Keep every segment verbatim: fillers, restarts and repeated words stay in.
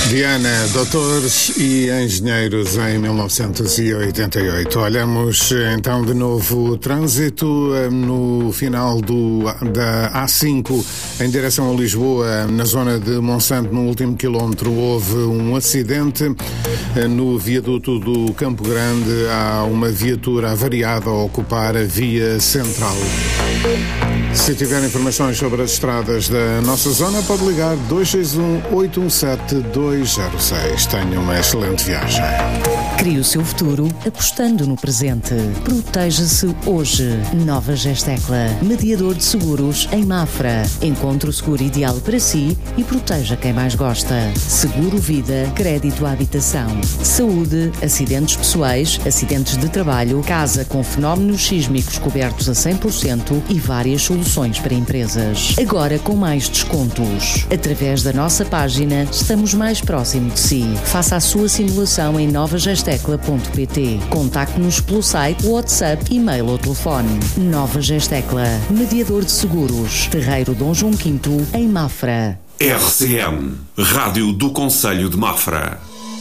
Diana, doutores e engenheiros em mil novecentos e oitenta e oito. Olhamos então de novo o trânsito no final do, da A cinco em direção a Lisboa, na zona de Monsanto, no último quilómetro houve um acidente. No viaduto do Campo Grande há uma viatura avariada a ocupar a via central. Se tiver informações sobre as estradas da nossa zona, pode ligar dois seis um, oito um sete, dois zero seis. Tenha uma excelente viagem. Crie o seu futuro apostando no presente. Proteja-se hoje. Nova Gestecla, mediador de seguros em Mafra. Encontre o seguro ideal para si e proteja quem mais gosta. Seguro Vida, crédito à habitação. Saúde, acidentes pessoais, acidentes de trabalho, casa com fenómenos sísmicos cobertos a cem por cento e várias soluções para empresas. Agora com mais descontos. Através da nossa página, estamos mais próximo de si. Faça a sua simulação em nova gestecla ponto pt. Contacte-nos pelo site, WhatsApp, e-mail ou telefone. Nova Gestecla, mediador de seguros. Terreiro Dom João quinto, em Mafra. R C M, Rádio do Concelho de Mafra.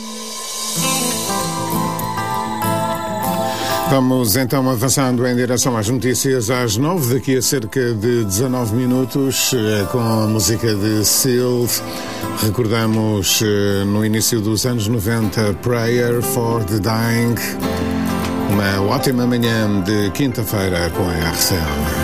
Vamos então avançando em direção às notícias às nove, daqui a cerca de dezanove minutos, com a música de Seal. Recordamos no início dos anos noventa, Prayer for the Dying. Uma ótima manhã de quinta-feira com a R C M.